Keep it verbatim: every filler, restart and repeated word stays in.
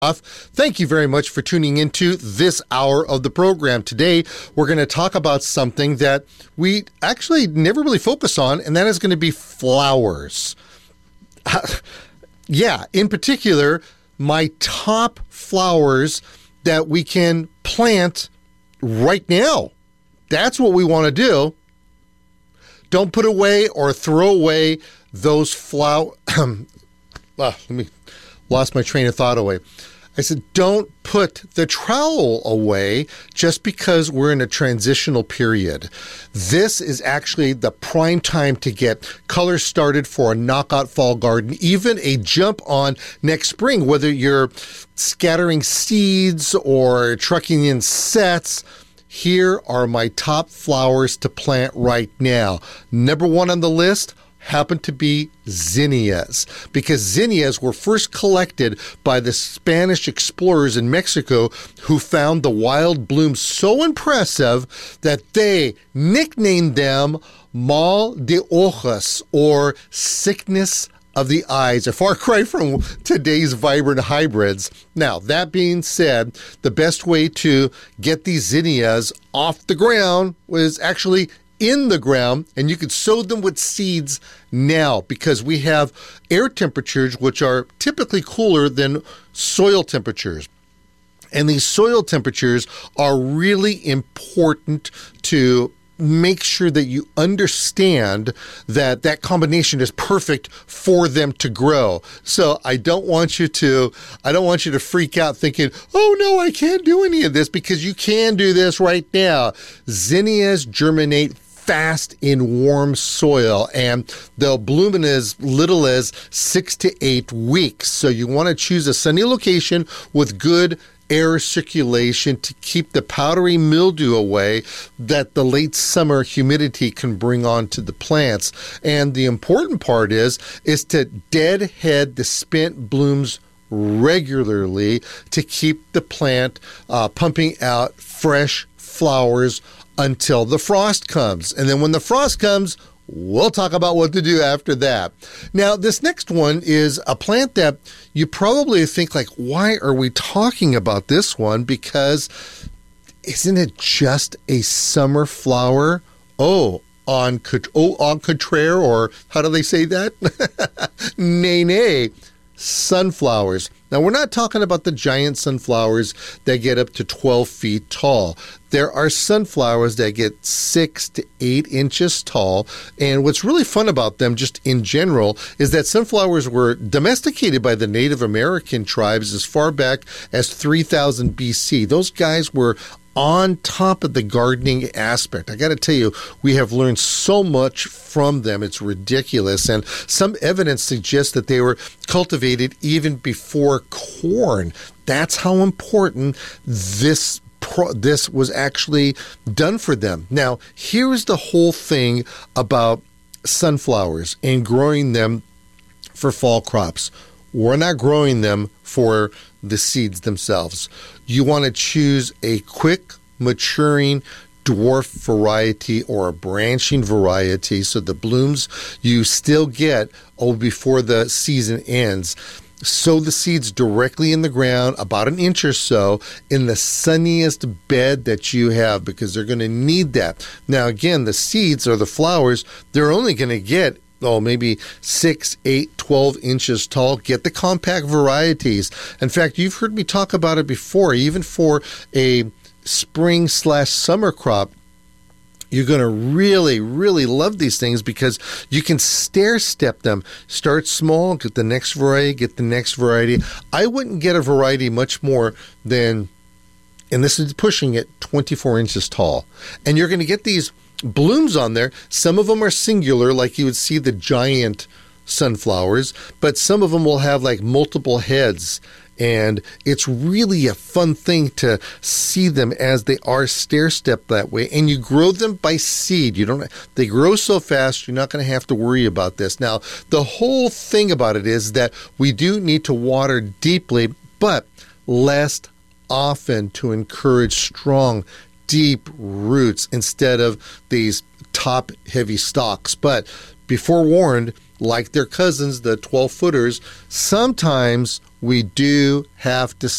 Thank you very much for tuning into this hour of the program. Today, we're going to talk about something that we actually never really focus on, and that is going to be flowers. Yeah, in particular, my top flowers that we can plant right now. That's what we want to do. Don't put away or throw away those flower. ah, let me lost my train of thought away. I said, don't put the trowel away just because we're in a transitional period. This is actually the prime time to get colors started for a knockout fall garden, even a jump on next spring, whether you're scattering seeds or trucking in sets. Here are my top flowers to plant right now. Number one on the list happen to be zinnias, because zinnias were first collected by the Spanish explorers in Mexico, who found the wild blooms so impressive that they nicknamed them mal de ojos, or sickness of the eyes, a far cry from today's vibrant hybrids. Now, that being said, the best way to get these zinnias off the ground was actually in the ground, and you could sow them with seeds now, because we have air temperatures which are typically cooler than soil temperatures. And these soil temperatures are really important to make sure that you understand that that combination is perfect for them to grow. So I don't want you to, I don't want you to freak out thinking, oh no, I can't do any of this, because you can do this right now. Zinnias germinate fast in warm soil, and they'll bloom in as little as six to eight weeks. So you want to choose a sunny location with good air circulation to keep the powdery mildew away that the late summer humidity can bring onto the plants. And the important part is, is to deadhead the spent blooms regularly to keep the plant uh, pumping out fresh flowers until the frost comes. And then when the frost comes, we'll talk about what to do after that. Now, this next one is a plant that you probably think, like, why are we talking about this one? Because isn't it just a summer flower? Oh, on, oh, en contraire, or how do they say that? Nay, nay. Sunflowers. Now, we're not talking about the giant sunflowers that get up to twelve feet tall. There are sunflowers that get six to eight inches tall. And what's really fun about them, just in general, is that sunflowers were domesticated by the Native American tribes as far back as three thousand B C. Those guys were on top of the gardening aspect. I got to tell you, we have learned so much from them. It's ridiculous. And some evidence suggests that they were cultivated even before corn. That's how important this pro- this was actually done for them. Now, here's the whole thing about sunflowers and growing them for fall crops. We're not growing them for the seeds themselves. You want to choose a quick maturing dwarf variety or a branching variety, so the blooms you still get oh before the season ends. Sow the seeds directly in the ground, about an inch or so, in the sunniest bed that you have, because they're going to need that. Now, again, the seeds or the flowers, they're only going to get oh, maybe six, eight, twelve inches tall. Get the compact varieties. In fact, you've heard me talk about it before. Even for a spring slash summer crop, you're going to really, really love these things, because you can stair step them. Start small, get the next variety, get the next variety. I wouldn't get a variety much more than, and this is pushing it, twenty-four inches tall. And you're going to get these blooms on there. Some of them are singular, like you would see the giant sunflowers, but some of them will have like multiple heads, and it's really a fun thing to see them as they are stair-stepped that way. And you grow them by seed. You don't. They grow so fast, you're not going to have to worry about this. Now, the whole thing about it is that we do need to water deeply, but less often, to encourage strong, deep roots instead of these top-heavy stalks. But be forewarned, like their cousins, the twelve-footers, sometimes we do have to